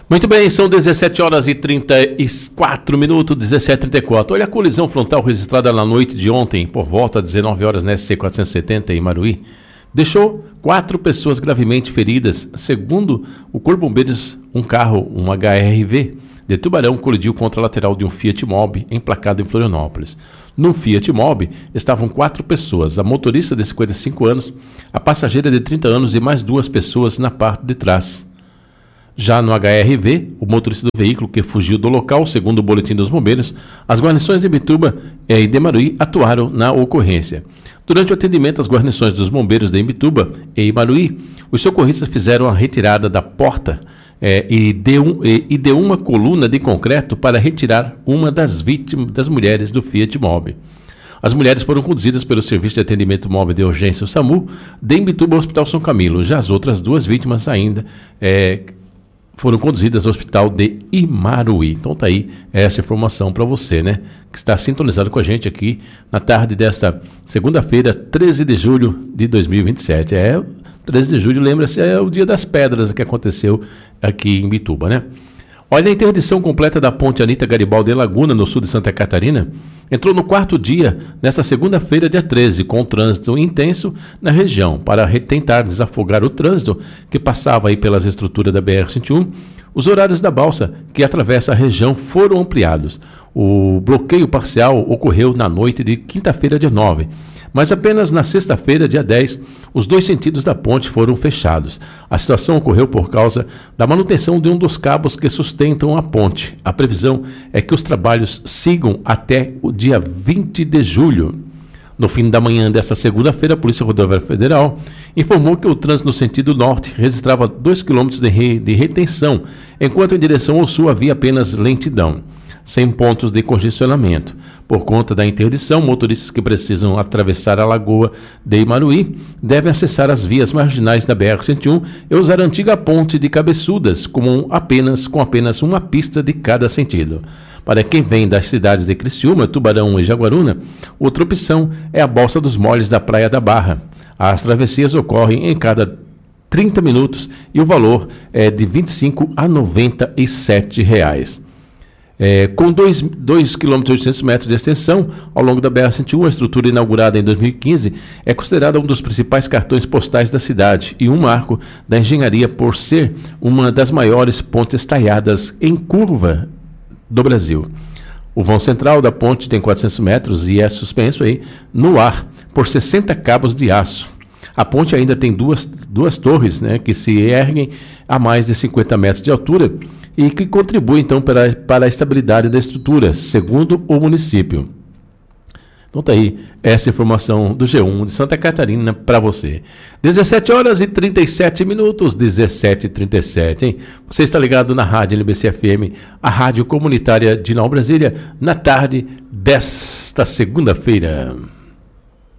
Muito bem, são 17 horas e 34 minutos, 17h34. Olha a colisão frontal registrada na noite de ontem, por volta de 19 horas na SC-470 em Maruí. Deixou 4 pessoas gravemente feridas. Segundo o Corpo de Bombeiros, um carro, um HRV, de Tubarão, colidiu contra a lateral de um Fiat Mobi emplacado em Florianópolis. No Fiat Mobi estavam 4 pessoas, a motorista de 55 anos, a passageira de 30 anos e mais 2 pessoas na parte de trás. Já no HRV, o motorista do veículo que fugiu do local, segundo o boletim dos bombeiros, as guarnições de Imbituba e de Maruí atuaram na ocorrência. Durante o atendimento às guarnições dos bombeiros de Imbituba e Maruí, os socorristas fizeram a retirada da porta e de uma coluna de concreto para retirar uma das vítimas das mulheres do Fiat Mobi. As mulheres foram conduzidas pelo Serviço de Atendimento Móvel de Urgência, o SAMU, de Imbituba ao Hospital São Camilo. Já as outras 2 vítimas ainda foram conduzidas ao hospital de Imaruí. Então tá aí essa informação para você, né? Que está sintonizado com a gente aqui na tarde desta segunda-feira, 13 de julho de 2027. 13 de julho, lembra-se, é o Dia das Pedras que aconteceu aqui em Imbituba, né? Olha, a interdição completa da ponte Anita Garibaldi em Laguna, no sul de Santa Catarina, entrou no 4º dia, nesta segunda-feira, dia 13, com trânsito intenso na região. Para tentar desafogar o trânsito que passava aí pelas estruturas da BR-101, os horários da balsa que atravessa a região foram ampliados. O bloqueio parcial ocorreu na noite de quinta-feira, dia 9. Mas apenas na sexta-feira, dia 10, os 2 sentidos da ponte foram fechados. A situação ocorreu por causa da manutenção de um dos cabos que sustentam a ponte. A previsão é que os trabalhos sigam até o dia 20 de julho. No fim da manhã desta segunda-feira, a Polícia Rodoviária Federal informou que o trânsito no sentido norte registrava 2 km de retenção, enquanto em direção ao sul havia apenas lentidão, sem pontos de congestionamento. Por conta da interdição, motoristas que precisam atravessar a Lagoa de Imaruí devem acessar as vias marginais da BR-101 e usar a antiga ponte de Cabeçudas com apenas uma pista de cada sentido. Para quem vem das cidades de Criciúma, Tubarão e Jaguaruna, outra opção é a Balsa dos Moles da Praia da Barra. As travessias ocorrem em cada 30 minutos e o valor é de R$ 25 a R$ 97. Com 2,8 km de extensão ao longo da BR-101, a estrutura inaugurada em 2015 é considerada um dos principais cartões postais da cidade e um marco da engenharia por ser uma das maiores pontes talhadas em curva do Brasil. O vão central da ponte tem 400 metros e é suspenso aí no ar por 60 cabos de aço. A ponte ainda tem duas torres, né, que se erguem a mais de 50 metros de altura e que contribuem, então, para a estabilidade da estrutura, segundo o município. Então tá aí essa informação do G1 de Santa Catarina para você. 17 horas e 37 minutos, 17h37, hein? Você está ligado na Rádio LBC FM, a rádio comunitária de Nova Brasília, na tarde desta segunda-feira.